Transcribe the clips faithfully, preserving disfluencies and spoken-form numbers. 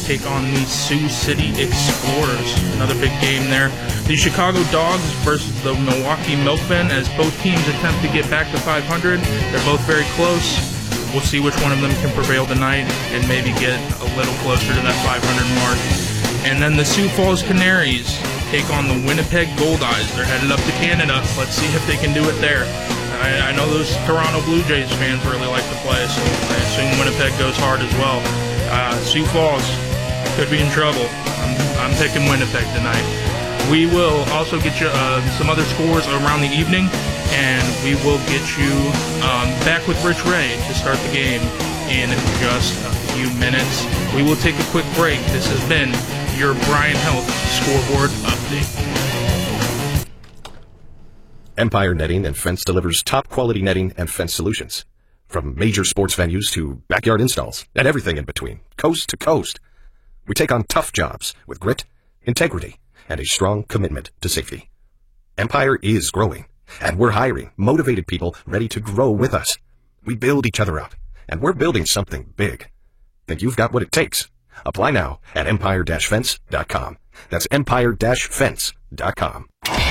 take on the Sioux City Explorers. Another big game there. The Chicago Dogs versus the Milwaukee Milkmen, as both teams attempt to get back to five hundred. They're both very close. We'll see which one of them can prevail tonight and maybe get a little closer to that five hundred mark. And then the Sioux Falls Canaries take on the Winnipeg Goldeyes. They're headed up to Canada. Let's see if they can do it there. I, I know those Toronto Blue Jays fans really like to play, so I assume Winnipeg goes hard as well. Uh, Sioux Falls could be in trouble. I'm, I'm picking Winnipeg tonight. We will also get you uh, some other scores around the evening, and we will get you um, back with Rich Ray to start the game in just a few minutes. We will take a quick break. This has been your Bryan Health Scoreboard Update. Empire Netting and Fence delivers top-quality netting and fence solutions. From major sports venues to backyard installs and everything in between, coast to coast. We take on tough jobs with grit, integrity, and a strong commitment to safety. Empire is growing, and we're hiring motivated people ready to grow with us. We build each other up, and we're building something big. Think you've got what it takes? Apply now at empire dash fence dot com. That's empire dash fence dot com.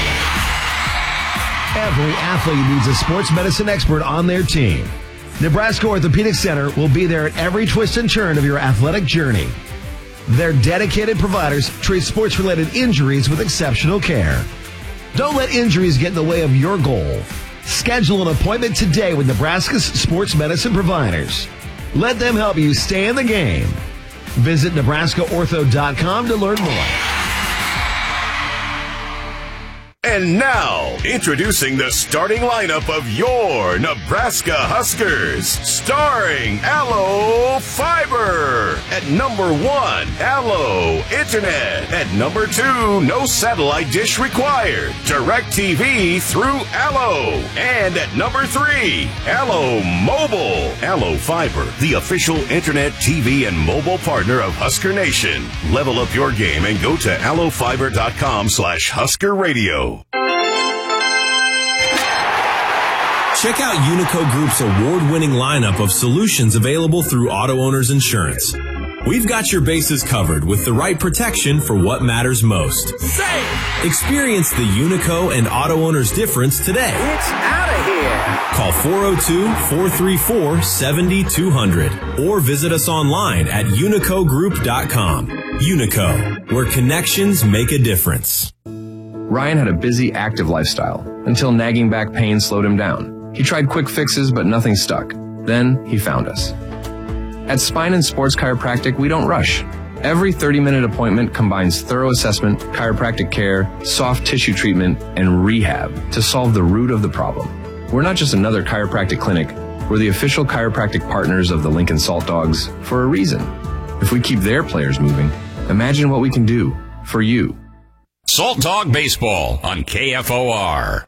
Every athlete needs a sports medicine expert on their team. Nebraska Orthopedic Center will be there at every twist and turn of your athletic journey. Their dedicated providers treat sports-related injuries with exceptional care. Don't let injuries get in the way of your goal. Schedule an appointment today with Nebraska's sports medicine providers. Let them help you stay in the game. Visit nebraska ortho dot com to learn more. And now, introducing the starting lineup of your Nebraska Huskers. Starring Allo Fiber. At number one, Allo Internet. At number two, no satellite dish required. DirecTV through Allo. And at number three, Allo Mobile. Allo Fiber, the official internet, T V, and mobile partner of Husker Nation. Level up your game and go to allo fiber dot com slash Husker Radio. Check out Unico Group's award-winning lineup of solutions available through Auto Owners Insurance. We've got your bases covered with the right protection for what matters most. Safe! Experience the Unico and Auto Owners difference today. It's out of here! Call four oh two, four three four, seven two zero zero or visit us online at unico group dot com. Unico, where connections make a difference. Ryan had a busy, active lifestyle until nagging back pain slowed him down. He tried quick fixes, but nothing stuck. Then he found us. At Spine and Sports Chiropractic, we don't rush. Every thirty-minute appointment combines thorough assessment, chiropractic care, soft tissue treatment, and rehab to solve the root of the problem. We're not just another chiropractic clinic. We're the official chiropractic partners of the Lincoln Salt Dogs for a reason. If we keep their players moving, imagine what we can do for you. Salt Dog Baseball on K F O R.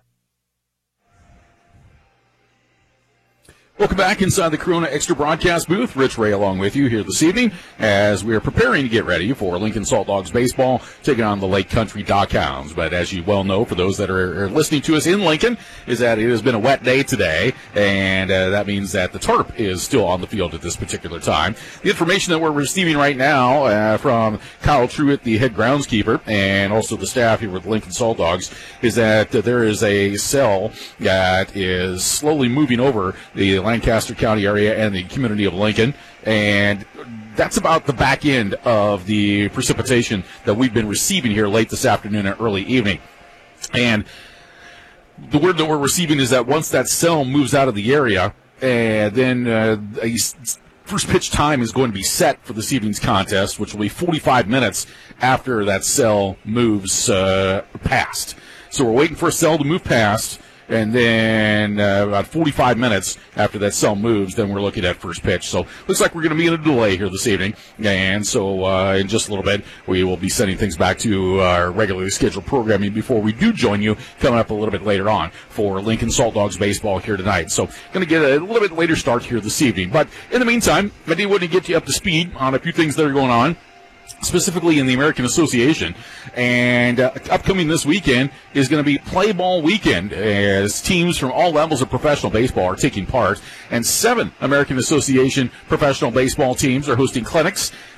Welcome back inside the Corona Extra broadcast booth. Rich Ray along with you here this evening as we are preparing to get ready for Lincoln Salt Dogs baseball taking on the Lake Country Dockhounds. But as you well know, for those that are listening to us in Lincoln, is that it has been a wet day today, and uh, that means that the tarp is still on the field at this particular time. The information that we're receiving right now uh, from Kyle Truitt, the head groundskeeper, and also the staff here with Lincoln Salt Dogs, is that uh, there is a cell that is slowly moving over the Lancaster County area and the community of Lincoln, and that's about the back end of the precipitation that we've been receiving here late this afternoon and early evening. And the word that we're receiving is that once that cell moves out of the area, and then uh, a first pitch time is going to be set for this evening's contest, which will be forty-five minutes after that cell moves uh, past. So we're waiting for a cell to move past, and then uh, about forty-five minutes after that cell moves, then we're looking at first pitch. So looks like we're going to be in a delay here this evening. And so uh, in just a little bit, we will be sending things back to our regularly scheduled programming before we do join you coming up a little bit later on for Lincoln Salt Dogs baseball here tonight. So going to get a little bit later start here this evening. But in the meantime, I did want to get you up to speed on a few things that are going on, specifically in the American Association. And uh, upcoming this weekend is going to be Play Ball Weekend, as teams from all levels of professional baseball are taking part. And seven American Association professional baseball teams are hosting clinics,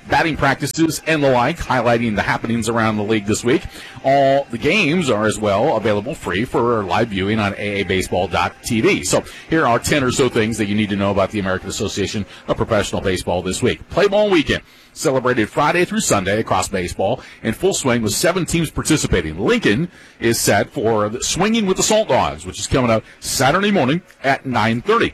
batting practices, and the like, highlighting the happenings around the league this week. All the games are as well available free for live viewing on A A baseball dot T V. So here are ten or so things that you need to know about the American Association of Professional Baseball this week. Play ball weekend celebrated Friday through Sunday across baseball in full swing with seven teams participating. Lincoln is set for the Swinging with the Salt Dogs, which is coming out Saturday morning at nine thirty.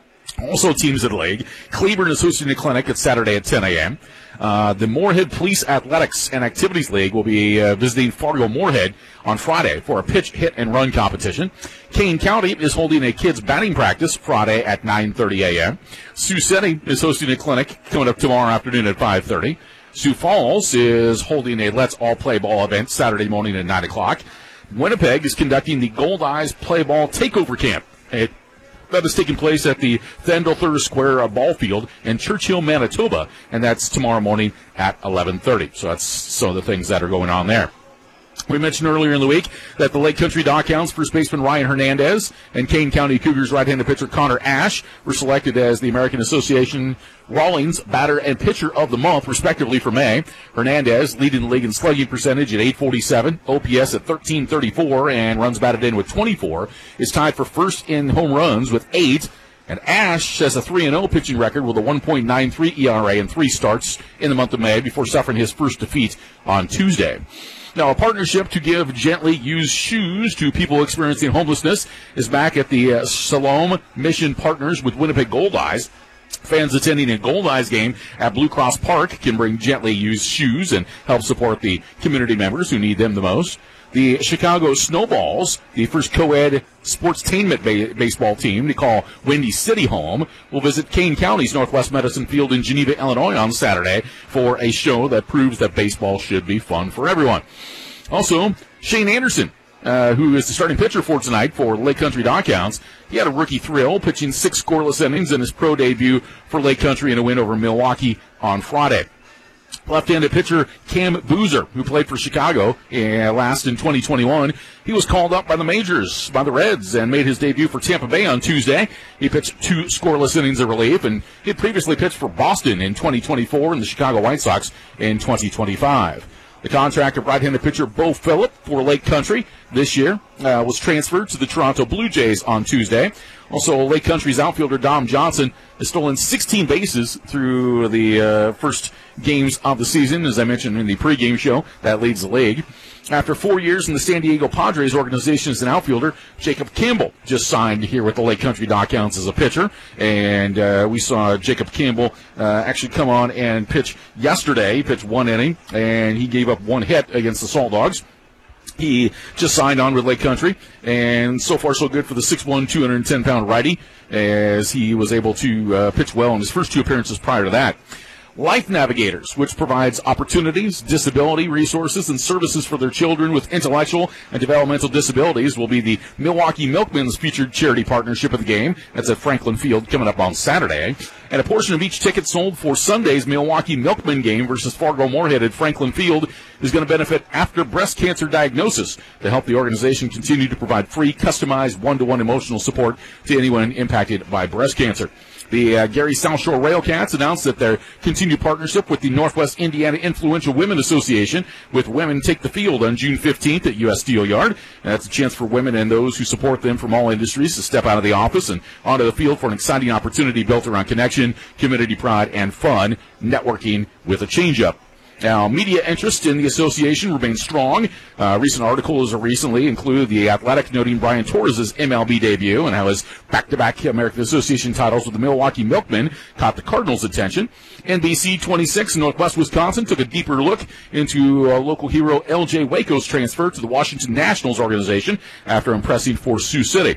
Also teams in the league. Cleburne is hosting a clinic at Saturday at ten a.m. Uh, the Moorhead Police Athletics and Activities League will be uh, visiting Fargo-Moorhead on Friday for a pitch, hit, and run competition. Kane County is holding a kids batting practice Friday at nine thirty a.m. Sioux City is hosting a clinic coming up tomorrow afternoon at five thirty. Sioux Falls is holding a Let's All Play Ball event Saturday morning at nine o'clock. Winnipeg is conducting the Gold Eyes Play Ball Takeover Camp. It That is taking place at the Thandle Thurr Square Ball Field in Churchill, Manitoba, and that's tomorrow morning at eleven thirty. So that's some of the things that are going on there. We mentioned earlier in the week that the Lake Country Dockhounds first baseman Ryan Hernandez and Kane County Cougars right-handed pitcher Connor Ash were selected as the American Association Rawlings Batter and Pitcher of the Month, respectively, for May. Hernandez leading the league in slugging percentage at eight forty-seven, O P S at thirteen thirty-four, and runs batted in with twenty-four, is tied for first in home runs with eight. And Ash has a three and oh pitching record with a one point nine three E R A and three starts in the month of May before suffering his first defeat on Tuesday. Now, a partnership to give gently used shoes to people experiencing homelessness is back at the uh, Siloam Mission Partners with Winnipeg Gold Eyes. Fans attending a Gold Eyes game at Blue Cross Park can bring gently used shoes and help support the community members who need them the most. The Chicago Snowballs, the first co-ed sportstainment ba- baseball team to call Windy City home, will visit Kane County's Northwest Medicine Field in Geneva, Illinois on Saturday for a show that proves that baseball should be fun for everyone. Also, Shane Anderson, uh, who is the starting pitcher for tonight for Lake Country Dockhounds, he had a rookie thrill, pitching six scoreless innings in his pro debut for Lake Country in a win over Milwaukee on Friday. Left-handed pitcher Cam Boozer, who played for Chicago uh, last in twenty twenty-one, he was called up by the majors, by the Reds, and made his debut for Tampa Bay on Tuesday. He pitched two scoreless innings of relief, and he had previously pitched for Boston in twenty twenty-four and the Chicago White Sox in twenty twenty-five. The contract of right-handed pitcher Bo Phillip for Lake Country this year uh, was transferred to the Toronto Blue Jays on Tuesday. Also, Lake Country's outfielder Dom Johnson has stolen sixteen bases through the uh, first games of the season. As I mentioned in the pregame show, that leads the league. After four years in the San Diego Padres organization as an outfielder, Jacob Campbell just signed here with the Lake Country Dockhounds as a pitcher. And uh, we saw Jacob Campbell uh, actually come on and pitch yesterday. He pitched one inning, and he gave up one hit against the Salt Dogs. He just signed on with Lake Country, and so far so good for the six one, two hundred ten pound righty, as he was able to uh, pitch well in his first two appearances prior to that. Life Navigators, which provides opportunities, disability resources, and services for their children with intellectual and developmental disabilities, will be the Milwaukee Milkmen's featured charity partnership of the game. That's at Franklin Field coming up on Saturday. And a portion of each ticket sold for Sunday's Milwaukee Milkmen game versus Fargo-Moorhead at Franklin Field is going to benefit After Breast Cancer Diagnosis to help the organization continue to provide free, customized, one-to-one emotional support to anyone impacted by breast cancer. The uh, Gary South Shore Railcats announced that their continued partnership with the Northwest Indiana Influential Women Association with Women Take the Field on June fifteenth at U S Steel Yard. And that's a chance for women and those who support them from all industries to step out of the office and onto the field for an exciting opportunity built around connection, community pride, and fun, networking with a change-up. Now, media interest in the association remains strong. Uh, recent articles recently include The Athletic noting Brian Torres' M L B debut and how his back-to-back American Association titles with the Milwaukee Milkmen caught the Cardinals' attention. N B C twenty-six in Northwest Wisconsin took a deeper look into uh, local hero L J Waco's transfer to the Washington Nationals organization after impressing for Sioux City.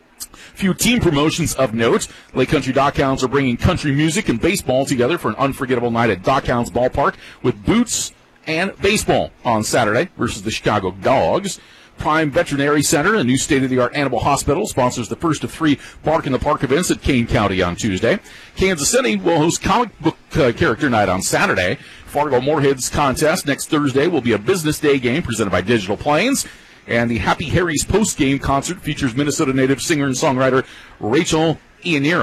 Few team promotions of note. Lake Country Dockhounds are bringing country music and baseball together for an unforgettable night at Dockhounds Ballpark with boots and baseball on Saturday versus the Chicago Dogs. Prime Veterinary Center, a new state-of-the-art animal hospital, sponsors the first of three Bark in the Park events at Kane County on Tuesday. Kansas City will host comic book uh, character night on Saturday. Fargo-Moorhead's contest next Thursday will be a business day game presented by Digital Plains. And the Happy Harry's post-game concert features Minnesota native singer and songwriter Rachel Iannero.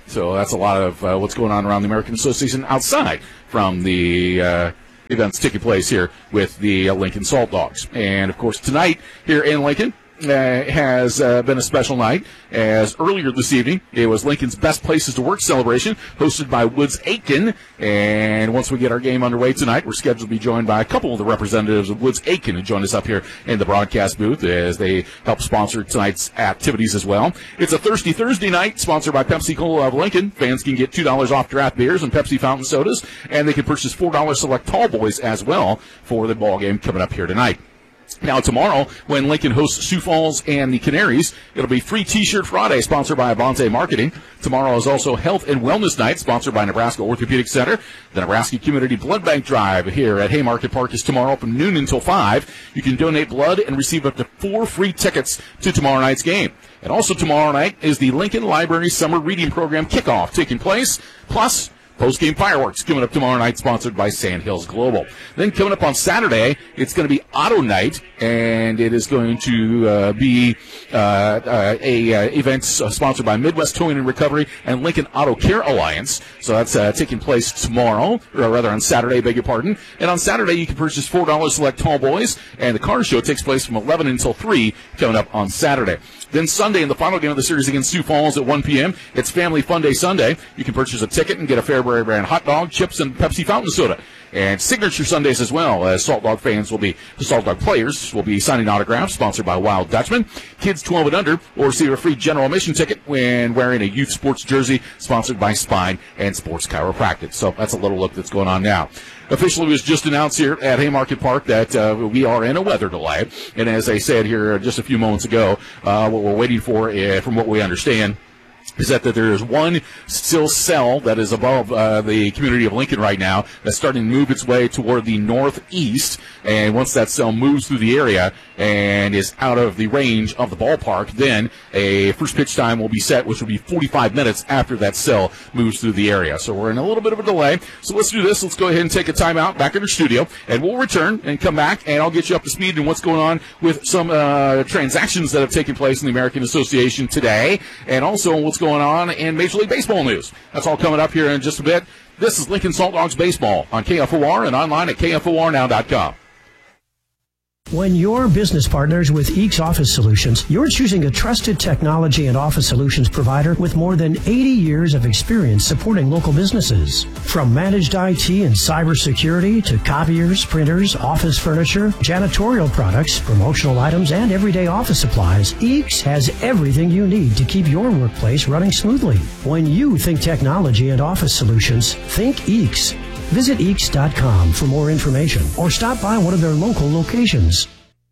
So that's a lot of uh, what's going on around the American Association outside from the uh, events taking place here with the uh, Lincoln Salt Dogs. And, of course, tonight here in Lincoln, Uh, has uh, been a special night, as earlier this evening it was Lincoln's Best Places to Work celebration hosted by Woods Aitken. And once we get our game underway tonight, we're scheduled to be joined by a couple of the representatives of Woods Aitken who join us up here in the broadcast booth as they help sponsor tonight's activities as well. It's a Thirsty Thursday night sponsored by Pepsi Cola of Lincoln. Fans can get two dollars off draft beers and Pepsi fountain sodas, and they can purchase four dollars select tall boys as well for the ball game coming up here tonight. Now, tomorrow, when Lincoln hosts Sioux Falls and the Canaries, it'll be Free T-Shirt Friday, sponsored by Avante Marketing. Tomorrow is also Health and Wellness Night, sponsored by Nebraska Orthopedic Center. The Nebraska Community Blood Bank Drive here at Haymarket Park is tomorrow from noon until five. You can donate blood and receive up to four free tickets to tomorrow night's game. And also tomorrow night is the Lincoln Library Summer Reading Program kickoff taking place, plus post-game fireworks coming up tomorrow night, sponsored by Sandhills Global. Then coming up on Saturday, it's going to be Auto Night, and it is going to uh, be uh, uh, a uh, event uh, sponsored by Midwest Towing and Recovery and Lincoln Auto Care Alliance. So that's uh, taking place tomorrow, or rather on Saturday, beg your pardon. And on Saturday, you can purchase four dollars select tall boys, and the car show takes place from eleven until three coming up on Saturday. Then Sunday, in the final game of the series against Sioux Falls at one p.m., it's Family Fun Day Sunday. You can purchase a ticket and get a Fairbury brand hot dog, chips, and Pepsi fountain soda. And Signature Sundays as well, as Salt Dog fans will be, the Salt Dog players will be signing autographs, sponsored by Wild Dutchman. Kids twelve and under will receive a free general admission ticket when wearing a youth sports jersey, sponsored by Spine and Sports Chiropractic. So that's a little look that's going on now. Officially, it was just announced here at Haymarket Park that uh, we are in a weather delay. And as I said here just a few moments ago, uh, what we're waiting for, uh, from what we understand, is that, that there is one still cell that is above uh, the community of Lincoln right now that's starting to move its way toward the northeast. And once that cell moves through the area and is out of the range of the ballpark, then a first pitch time will be set, which will be forty-five minutes after that cell moves through the area. So we're in a little bit of a delay. So let's do this. Let's go ahead and take a timeout back in the studio, and we'll return and come back, and I'll get you up to speed on what's going on with some uh, transactions that have taken place in the American Association today, and also what's going on in Major League Baseball news. That's all coming up here in just a bit. This is Lincoln Salt Dogs Baseball on K F O R and online at K F O R now dot com. When you're business partners with Eeks Office Solutions, you're choosing a trusted technology and office solutions provider with more than eighty years of experience supporting local businesses. From managed I T and cybersecurity to copiers, printers, office furniture, janitorial products, promotional items, and everyday office supplies, Eeks has everything you need to keep your workplace running smoothly. When you think technology and office solutions, think Eeks. Visit Eeks dot com for more information or stop by one of their local locations.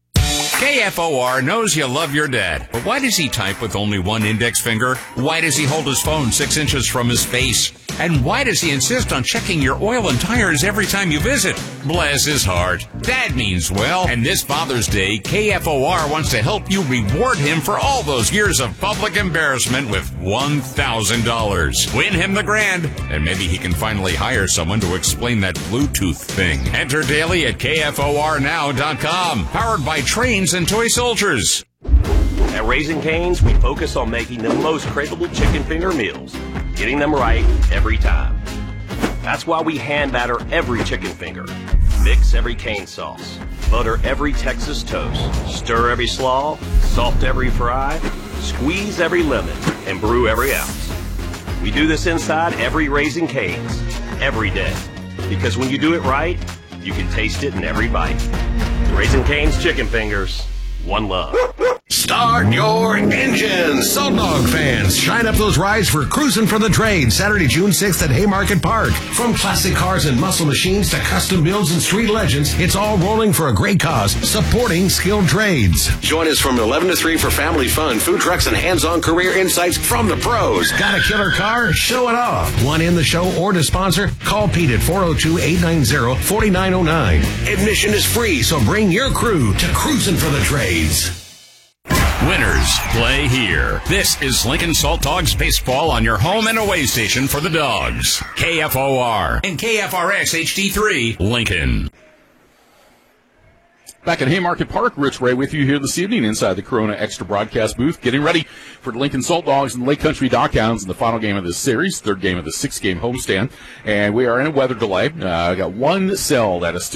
K F O R knows you love your dad, but why does he type with only one index finger? Why does he hold his phone six inches from his face? And why does he insist on checking your oil and tires every time you visit? Bless his heart. Dad means well, and this Father's Day, K F O R wants to help you reward him for all those years of public embarrassment with one thousand dollars. Win him the grand, and maybe he can finally hire someone to explain that Bluetooth thing. Enter daily at K F O R now dot com, powered by Trains and Toy Soldiers. At Raising Cane's, we focus on making the most craveable chicken finger meals, getting them right every time. That's why we hand batter every chicken finger, mix every cane sauce, butter every Texas toast, stir every slaw, salt every fry, squeeze every lemon, and brew every ounce. We do this inside every Raising Cane's, every day, because when you do it right, you can taste it in every bite. Raising Cane's chicken fingers, one love. Start your engines, Salt Dog fans. Shine up those rides for Cruising for the Trade, Saturday, June sixth at Haymarket Park. From classic cars and muscle machines to custom builds and street legends, it's all rolling for a great cause, supporting skilled trades. Join us from eleven to three for family fun, food trucks, and hands-on career insights from the pros. Got a killer car? Show it off. Want in the show or to sponsor? Call Pete at four oh two, eight nine zero, four nine oh nine. Admission is free, so bring your crew to Cruising for the Trades. Winners play here. This is Lincoln Salt Dogs Baseball on your home and away station for the Dogs. K F O R and K F R X H D three, Lincoln. Back at Haymarket Park, Rich Ray with you here this evening inside the Corona Extra broadcast booth, getting ready for the Lincoln Salt Dogs and the Lake Country Dockhounds in the final game of this series, third game of the six-game homestand. And we are in a weather delay. Uh, got one cell that is still